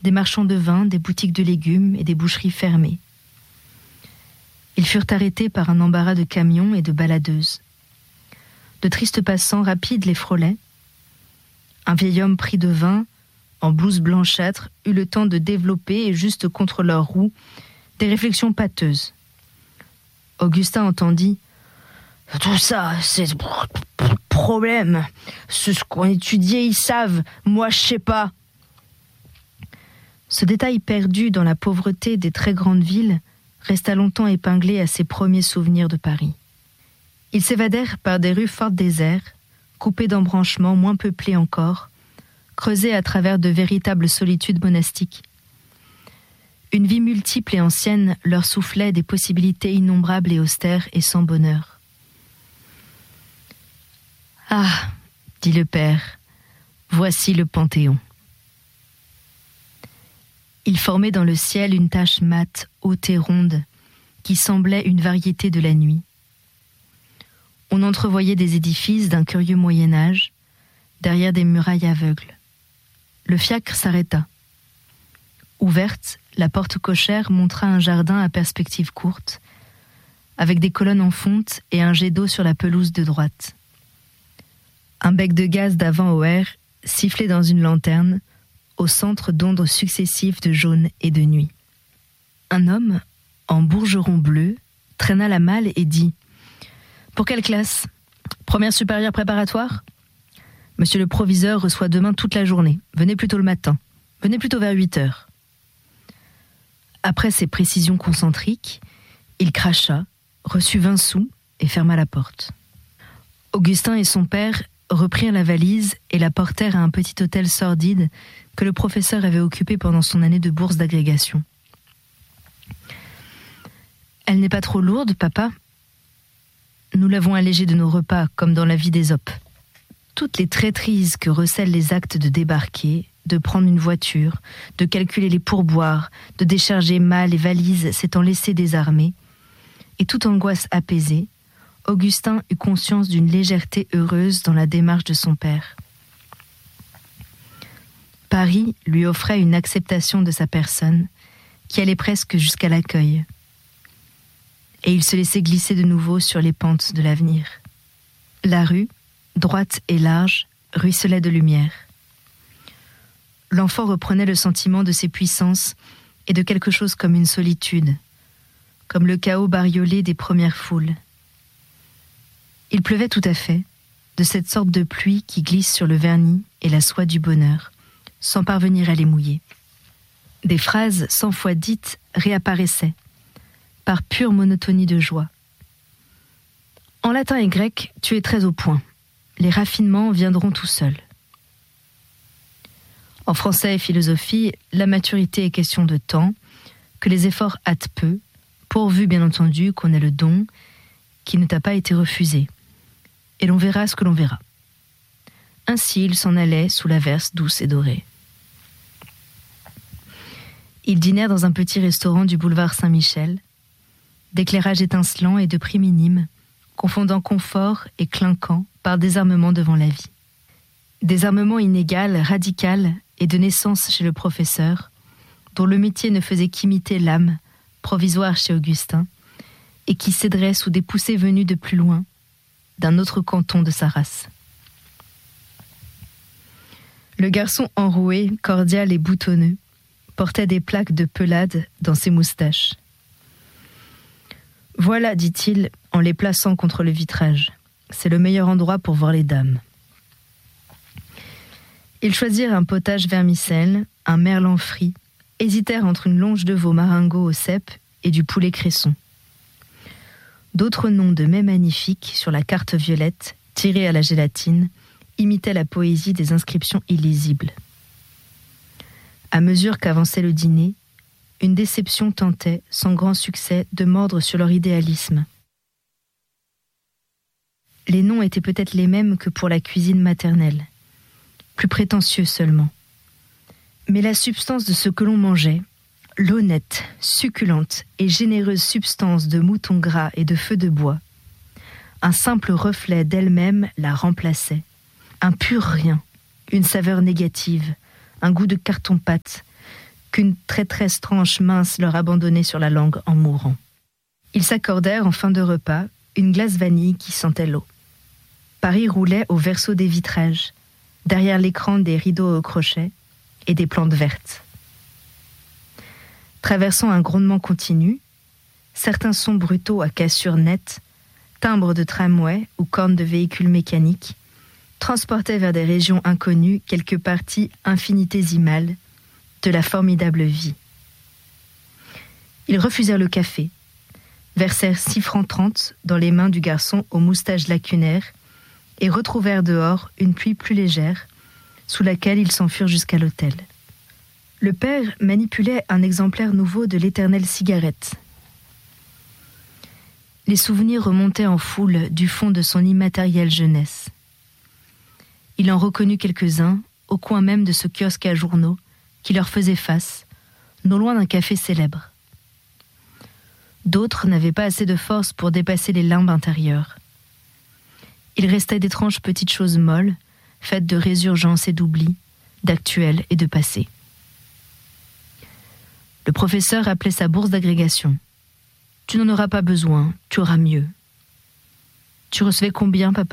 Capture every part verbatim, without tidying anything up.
des marchands de vin, des boutiques de légumes et des boucheries fermées. Ils furent arrêtés par un embarras de camions et de baladeuses. De tristes passants rapides les frôlaient. Un vieil homme pris de vin, en blouse blanchâtre, eut le temps de développer, et juste contre leurs roues, des réflexions pâteuses. Augustin entendit « Tout ça, c'est problème. Ce qu'on étudiait, ils savent. Moi, je sais pas. » Ce détail perdu dans la pauvreté des très grandes villes resta longtemps épinglé à ses premiers souvenirs de Paris. Ils s'évadèrent par des rues fort désertes, coupées d'embranchements moins peuplés encore, creusées à travers de véritables solitudes monastiques. Une vie multiple et ancienne leur soufflait des possibilités innombrables et austères et sans bonheur. « Ah, dit le père, voici le Panthéon. » Il formait dans le ciel une tache mate, haute et ronde, qui semblait une variété de la nuit. On entrevoyait des édifices d'un curieux Moyen-Âge, derrière des murailles aveugles. Le fiacre s'arrêta. Ouverte, la porte cochère montra un jardin à perspective courte, avec des colonnes en fonte et un jet d'eau sur la pelouse de droite. Un bec de gaz d'avant au air sifflait dans une lanterne, au centre d'ondes successives de jaune et de nuit. Un homme, en bourgeron bleu, traîna la malle et dit « Pour quelle classe ? Première supérieure préparatoire ? Monsieur le proviseur reçoit demain toute la journée. Venez plutôt le matin. Venez plutôt vers huit heures. » Après ces précisions concentriques, il cracha, reçut vingt sous et ferma la porte. Augustin et son père reprirent la valise et la portèrent à un petit hôtel sordide que le professeur avait occupé pendant son année de bourse d'agrégation. « Elle n'est pas trop lourde, papa ? Nous l'avons allégée de nos repas, comme dans la vie d'Ésope. Toutes les traîtrises que recèlent les actes de débarquer, de prendre une voiture, de calculer les pourboires, de décharger mal les valises s'étant laissées désarmées, et toute angoisse apaisée, Augustin eut conscience d'une légèreté heureuse dans la démarche de son père. Paris lui offrait une acceptation de sa personne qui allait presque jusqu'à l'accueil. Et il se laissait glisser de nouveau sur les pentes de l'avenir. La rue, droite et large, ruisselait de lumière. L'enfant reprenait le sentiment de ses puissances et de quelque chose comme une solitude, comme le chaos bariolé des premières foules. Il pleuvait tout à fait, de cette sorte de pluie qui glisse sur le vernis et la soie du bonheur, sans parvenir à les mouiller. Des phrases cent fois dites réapparaissaient, par pure monotonie de joie. En latin et grec, tu es très au point. Les raffinements viendront tout seuls. En français et philosophie, la maturité est question de temps, que les efforts hâtent peu, pourvu bien entendu qu'on ait le don qui ne t'a pas été refusé. Et l'on verra ce que l'on verra. Ainsi il s'en allait sous l'averse douce et dorée. Ils dînèrent dans un petit restaurant du boulevard Saint-Michel, d'éclairage étincelant et de prix minime, confondant confort et clinquant par désarmement devant la vie. Désarmement inégal, radical et de naissance chez le professeur, dont le métier ne faisait qu'imiter l'âme, provisoire chez Augustin, et qui céderait sous des poussées venues de plus loin, d'un autre canton de sa race. Le garçon enroué, cordial et boutonneux, portait des plaques de pelade dans ses moustaches. « Voilà, dit-il, en les plaçant contre le vitrage. C'est le meilleur endroit pour voir les dames. » Ils choisirent un potage vermicelle, un merlan frit, hésitèrent entre une longe de veau marengo au cèpe et du poulet cresson. D'autres noms de mets magnifiques sur la carte violette, tirée à la gélatine, imitaient la poésie des inscriptions illisibles. À mesure qu'avançait le dîner, une déception tentait, sans grand succès, de mordre sur leur idéalisme. Les noms étaient peut-être les mêmes que pour la cuisine maternelle, plus prétentieux seulement. Mais la substance de ce que l'on mangeait, l'honnête, succulente et généreuse substance de mouton gras et de feu de bois, un simple reflet d'elle-même la remplaçait. Un pur rien, une saveur négative, un goût de carton-pâte, qu'une traîtresse tranche mince leur abandonnait sur la langue en mourant. Ils s'accordèrent en fin de repas une glace vanille qui sentait l'eau. Paris roulait au verso des vitrages, derrière l'écran des rideaux au crochet et des plantes vertes. Traversant un grondement continu, certains sons brutaux à cassure nette, timbres de tramway ou cornes de véhicules mécaniques, transportaient vers des régions inconnues quelques parties infinitésimales de la formidable vie. Ils refusèrent le café, versèrent six francs trente dans les mains du garçon aux moustaches lacunaires et retrouvèrent dehors une pluie plus légère, sous laquelle ils s'enfurent jusqu'à l'hôtel. Le père manipulait un exemplaire nouveau de l'éternelle cigarette. Les souvenirs remontaient en foule du fond de son immatérielle jeunesse. Il en reconnut quelques-uns au coin même de ce kiosque à journaux qui leur faisait face, non loin d'un café célèbre. D'autres n'avaient pas assez de force pour dépasser les limbes intérieures. Il restait d'étranges petites choses molles, faites de résurgence et d'oubli, d'actuel et de passé. Le professeur appelait sa bourse d'agrégation. « Tu n'en auras pas besoin, tu auras mieux. »« Tu recevais combien, papa ?»«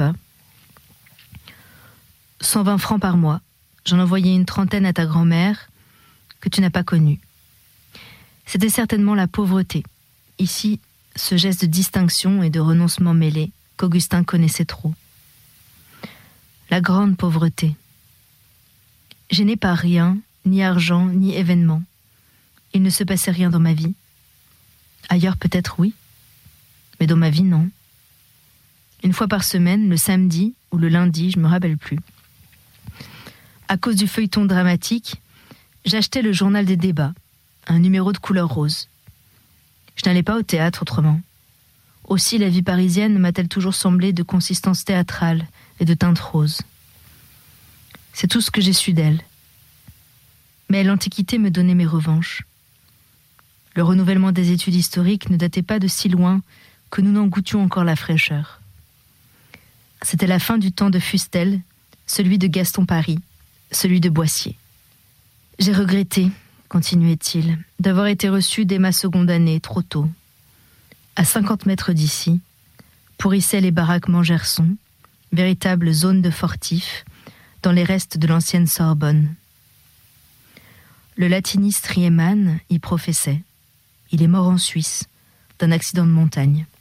cent vingt francs par mois. J'en envoyais une trentaine à ta grand-mère, que tu n'as pas connue. C'était certainement la pauvreté. Ici, ce geste de distinction et de renoncement mêlé qu'Augustin connaissait trop. La grande pauvreté. Je n'ai pas rien, ni argent, ni événement. Il ne se passait rien dans ma vie. Ailleurs peut-être oui, mais dans ma vie non. Une fois par semaine, le samedi ou le lundi, je me rappelle plus. À cause du feuilleton dramatique, j'achetais le journal des débats, un numéro de couleur rose. Je n'allais pas au théâtre autrement. Aussi la vie parisienne m'a-t-elle toujours semblé de consistance théâtrale et de teinte rose. C'est tout ce que j'ai su d'elle. Mais l'Antiquité me donnait mes revanches. Le renouvellement des études historiques ne datait pas de si loin que nous n'en goûtions encore la fraîcheur. C'était la fin du temps de Fustel, celui de Gaston Paris, celui de Boissier. J'ai regretté, continuait-il, d'avoir été reçu dès ma seconde année, trop tôt. À cinquante mètres d'ici, pourrissaient les baraquements Gerson, véritable zone de fortifs, dans les restes de l'ancienne Sorbonne. Le latiniste Riemann y professait. Il est mort en Suisse, d'un accident de montagne.